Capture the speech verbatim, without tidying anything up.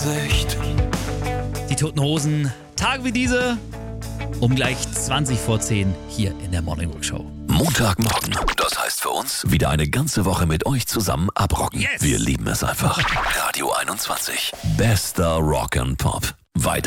Gesicht. Die Toten Hosen, Tage wie diese, um gleich zwanzig vor zehn hier in der Morning Rock Show. Montagmorgen, das heißt für uns, wieder eine ganze Woche mit euch zusammen abrocken. Yes. Wir lieben es einfach. Radio einundzwanzig, bester Rock and Pop. Weiter